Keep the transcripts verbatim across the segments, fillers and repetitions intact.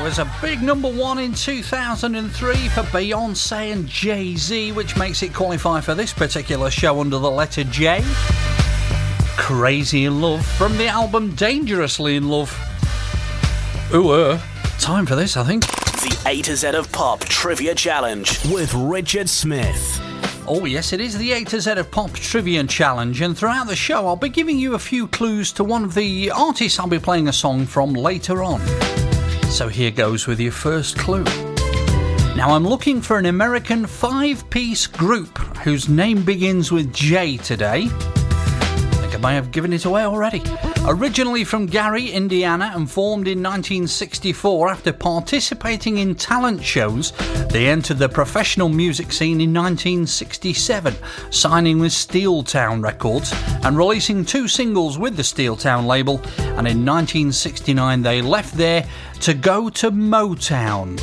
was a big number one in two thousand three for Beyonce and Jay-Z, which makes it qualify for this particular show under the letter J. Crazy in Love from the album Dangerously in Love. Ooh, uh, time for this, I think. The A to Z of Pop Trivia Challenge with Richard Smith. Oh yes, it is the A to Z of Pop Trivia Challenge, and throughout the show I'll be giving you a few clues to one of the artists I'll be playing a song from later on. So here goes with your first clue. Now I'm looking for an American five-piece group whose name begins with J today. I think I may have given it away already. Originally from Gary, Indiana, and formed in nineteen sixty-four after participating in talent shows, they entered the professional music scene in nineteen sixty-seven, signing with Steeltown Records and releasing two singles with the Steeltown label, and in nineteen sixty-nine they left there to go to Motown.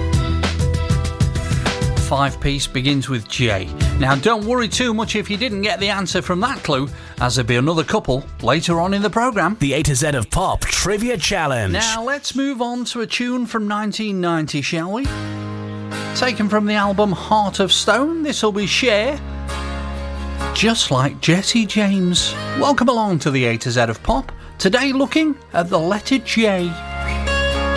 Five-piece begins with J. Now don't worry too much if you didn't get the answer from that clue, as there'll be another couple later on in the programme. The A to Z of Pop Trivia Challenge. Now let's move on to a tune from nineteen ninety, shall we? Taken from the album Heart of Stone, this'll be Cher, Just Like Jesse James. Welcome along to the A to Z of Pop, today looking at the letter J.